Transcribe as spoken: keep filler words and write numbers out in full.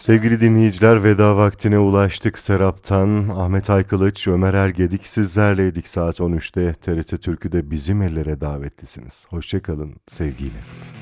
Sevgili dinleyiciler, veda vaktine ulaştık. Serap'tan Ahmet Aykılıç, Ömer Ergedik sizlerleydik saat on üçte. T R T Türkü'de bizim ellere davetlisiniz. Hoşça kalın, sevgiyle.